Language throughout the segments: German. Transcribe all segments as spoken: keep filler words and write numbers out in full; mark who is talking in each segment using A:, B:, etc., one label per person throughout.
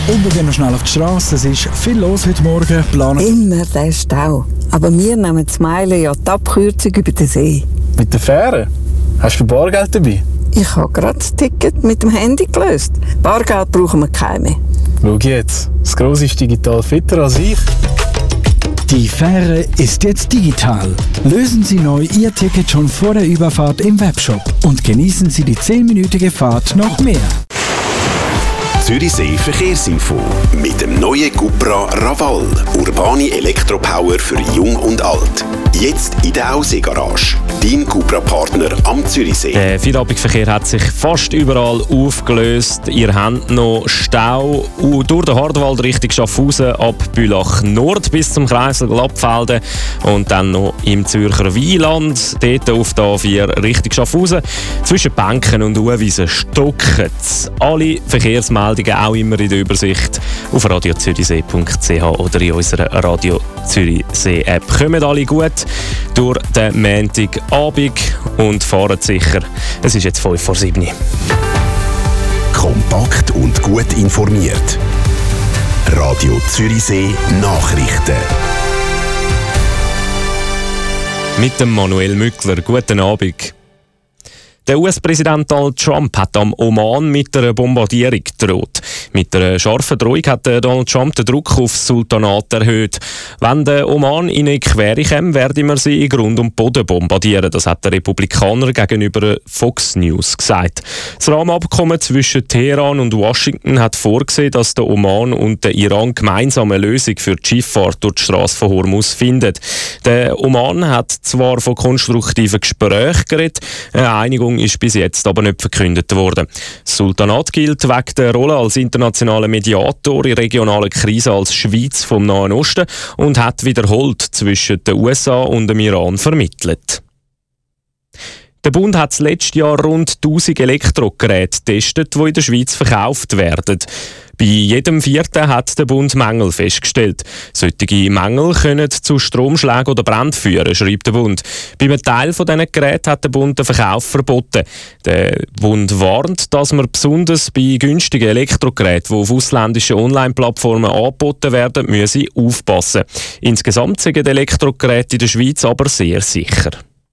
A: Und wir gehen noch schnell auf die Straße. Es ist viel los heute Morgen. Planen.
B: Immer der Stau. Aber wir nehmen das Meilen ja die Abkürzung über den See.
A: Mit der Fähre? Hast du Bargeld dabei?
B: Ich habe gerade das Ticket mit dem Handy gelöst. Bargeld brauchen wir keine mehr.
A: Schau jetzt, das Grosse ist digital fitter als ich. Die Fähre ist jetzt digital. Lösen Sie neu Ihr Ticket schon vor der Überfahrt im Webshop und genießen Sie die zehnminütige Fahrt noch mehr.
C: Zürichsee Verkehrsinfo mit dem neuen Cupra Raval. Urbane Elektropower für Jung und Alt. Jetzt in der Aussee-Garage. Dein Cupra-Partner am Zürichsee.
D: Der Feierabendverkehr hat sich fast überall aufgelöst. Ihr habt noch Stau durch den Hardwald Richtung Schaffhausen ab Bülach Nord bis zum Kreisel Glattfelden und dann noch im Zürcher Wieland, dort auf der A vier Richtung Schaffhausen. Zwischen Banken und Uewiesen stocken alle Verkehrsmeldungen auch immer in der Übersicht auf radio zürichsee punkt c h oder in unserer Radio Zürichsee App. Kommen alle gut durch den Montagabend und fahren sicher. Es ist jetzt fünf vor sieben.
C: Kompakt und gut informiert. Radio Zürichsee Nachrichten.
D: Mit dem Manuel Mückler. Guten Abend. Der U S-Präsident Donald Trump hat am Oman mit einer Bombardierung gedroht. Mit einer scharfen Drohung hat Donald Trump den Druck auf das Sultanat erhöht. Wenn der Oman in eine Quere käme, werden wir sie in Grund und Boden bombardieren. Das hat der Republikaner gegenüber Fox News gesagt. Das Rahmenabkommen zwischen Teheran und Washington hat vorgesehen, dass der Oman und der Iran gemeinsam eine Lösung für die Schifffahrt durch die Straße von Hormuz finden. Der Oman hat zwar von konstruktiven Gesprächen geredet, eine Einigung ist bis jetzt aber nicht verkündet worden. Das Sultanat gilt wegen der Rolle als internationaler Mediator in regionalen Krisen als Schweiz vom Nahen Osten und hat wiederholt zwischen den U S A und dem Iran vermittelt. Der Bund hat letztes Jahr rund tausend Elektrogeräte getestet, die in der Schweiz verkauft werden. Bei jedem vierten hat der Bund Mängel festgestellt. Solche Mängel können zu Stromschlägen oder Bränden führen, schreibt der Bund. Bei einem Teil von diesen Geräten hat der Bund den Verkauf verboten. Der Bund warnt, dass man besonders bei günstigen Elektrogeräten, die auf ausländischen Online-Plattformen angeboten werden, müsse aufpassen. Insgesamt sind die Elektrogeräte in der Schweiz aber sehr sicher.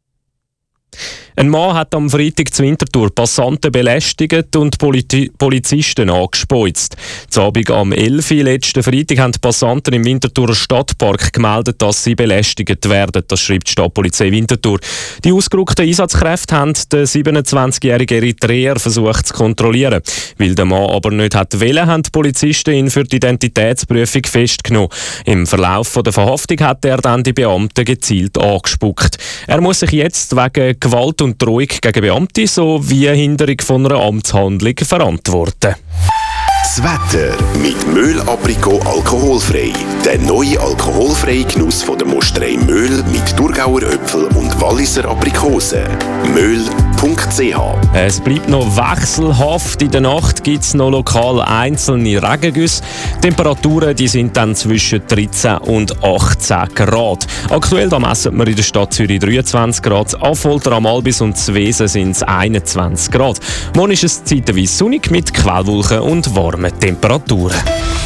D: Ein Mann hat am Freitag zu Winterthur Passanten belästigt und Poli- Polizisten angespeuzt. Zu Abend am elf Uhr letzten Freitag haben die Passanten im Winterthurer Stadtpark gemeldet, dass sie belästigt werden. Das schreibt die Stadtpolizei Winterthur. Die ausgerückten Einsatzkräfte haben den siebenundzwanzigjährigen Eritreer versucht zu kontrollieren. Weil der Mann aber nicht hat wollen, haben die Polizisten ihn für die Identitätsprüfung festgenommen. Im Verlauf der Verhaftung hat er dann die Beamten gezielt angespuckt. Er muss sich jetzt wegen Gewalt und Drohung gegen Beamte sowie Hinderung von einer Amtshandlung verantworten.
C: Das Wetter mit Möhl Aprikot alkoholfrei. Der neue alkoholfreie Genuss von der Mosterei Möhl mit Thurgauer Äpfel und Walliser Aprikosen. möhl punkt c h.
D: Es bleibt noch wechselhaft. In der Nacht gibt es noch lokal einzelne Regengüsse. Die Temperaturen die sind dann zwischen dreizehn und achtzehn Grad. Aktuell da messen wir in der Stadt Zürich dreiundzwanzig Grad. Affolter, am Albis und Zwesen sind es einundzwanzig Grad. Morgen ist es zeitweise sonnig mit Quellwolken und warmen Temperaturen.